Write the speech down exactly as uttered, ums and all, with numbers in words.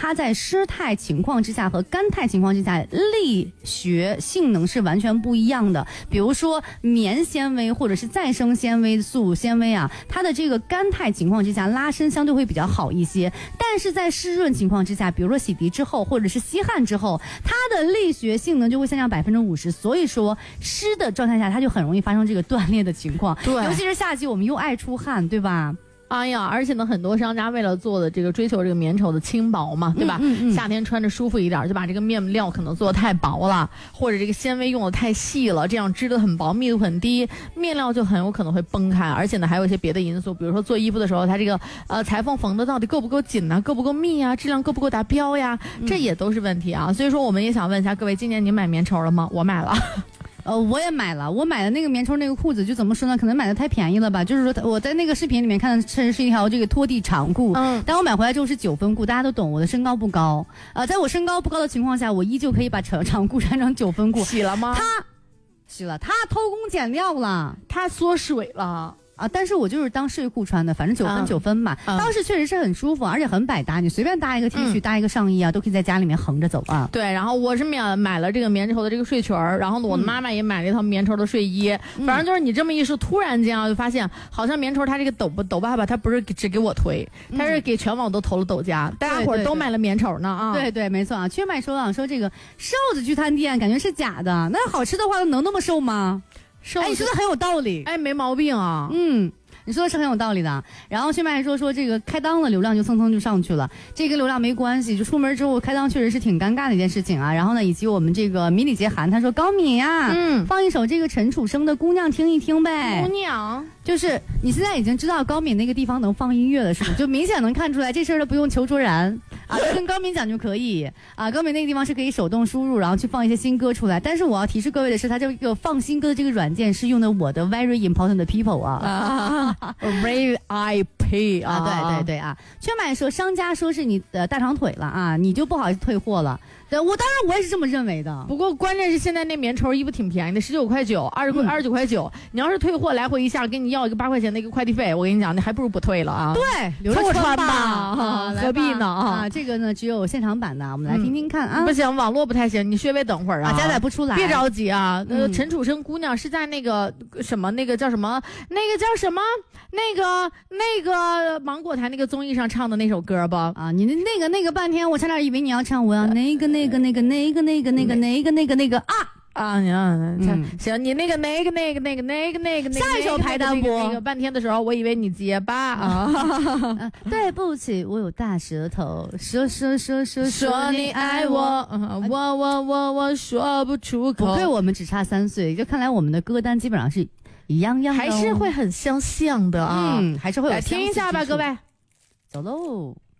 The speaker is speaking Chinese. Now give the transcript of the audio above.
它在湿态情况之下和干态情况之下力学性能是完全不一样的。比如说棉纤维或者是再生纤维素纤维啊，它的这个干态情况之下拉伸相对会比较好一些，但是在湿润情况之下，比如说洗涤之后或者是吸汗之后，它的力学性能就会下降百分之五十。所以说湿的状态下它就很容易发生这个断裂的情况。 对， 尤其是夏季我们又爱出汗，对吧？ 哎呀，而且呢，很多商家为了做的这个追求这个棉绸的轻薄嘛，对吧？嗯嗯嗯、夏天穿着舒服一点，就把这个面料可能做的太薄了，或者这个纤维用的太细了，这样织的很薄，密度很低，面料就很有可能会崩开。而且呢，还有一些别的因素，比如说做衣服的时候，它这个呃裁缝缝的到底够不够紧呢、啊？够不够密呀、啊？质量够不够达标呀？这也都是问题啊。所以说，我们也想问一下各位，今年你买棉绸了吗？我买了。 呃，我也买了，我买的那个棉绸那个裤子，就怎么说呢？可能买的太便宜了吧？就是说我在那个视频里面看的是是一条这个拖地长裤，嗯，但我买回来之后是九分裤，大家都懂，我的身高不高，呃，在我身高不高的情况下，我依旧可以把长长裤穿成九分裤。 洗了吗？ 它洗了，它偷工减料了， 它缩水了。 啊，但是我就是当睡裤穿的，反正九分九分嘛、嗯。当时确实是很舒服，而且很百搭，你随便搭一个 T 恤、嗯、搭一个上衣啊，都可以在家里面横着走啊。 对，然后我是买买了这个棉绸的这个睡裙儿，然后呢，我的妈妈也买了一套棉绸的睡衣。嗯、反正就是你这么一说，突然间啊，就发现好像棉绸它这个抖抖爸爸，它不是只给我推，它是给全网都投了抖加，大家伙儿都买了棉绸呢啊。 对 对, 对, 对，没错啊。缺买手网说这个瘦子聚餐店感觉是假的，那好吃的话能那么瘦吗？瘦，哎，你说的很有道理， 哎，没毛病啊。 嗯。你说的是很有道理的，然后薛麦还说说这个开裆了流量就蹭蹭就上去了，这跟流量没关系，就出门之后开裆确实是挺尴尬的一件事情啊。然后呢，以及我们这个迷你杰涵他说高敏呀、啊，嗯，放一首这个陈楚生的《姑娘》听一听呗。 姑娘， 就是你现在已经知道高敏那个地方能放音乐了，是吗？就明显能看出来这事儿都不用求卓然啊，就跟高敏讲就可以啊。高敏那个地方是可以手动输入，然后去放一些新歌出来。但是我要提示各位的是，它这个放新歌的这个软件是用的我的 Very Important People 啊。 啊 Very I P 啊， 对对对啊！缺买说商家说是你的大长腿了啊，你就不好意思退货了。对，我当然我也是这么认为的。 不过关键是现在那棉绸衣服挺便宜的，十九块九，二十块二十九块九。你要是退货来回一下，跟你要一个八块钱的一个快递费，我跟你讲，那还不如不退了啊。 对，留着穿吧， 啊、 何必呢啊？这个呢只有现场版的，我们来听听看啊。 嗯、不行，网络不太行，你稍微等会儿啊， 啊加载不出来， 别着急啊。呃，陈楚生姑娘是在那个什么那个叫什么那个叫什么那个那个芒果台那个综艺上唱的那首歌吧？ 啊，你那个那个半天，我差点以为你要唱我要那个那个那个那个。那个那个那个那个那个啊啊！你嗯行，你那个那个那个那个那个那个下一首排单播， 那个半天的时候，我以为你结巴啊！ 对不起，我有大舌头，说说说说说你爱我，我我我我说不出口。 不愧我们只差三岁，就看来我们的歌单基本上是一样样的， 还是会很相像的啊！ 嗯，还是会有。 来听一下吧，各位， 走喽。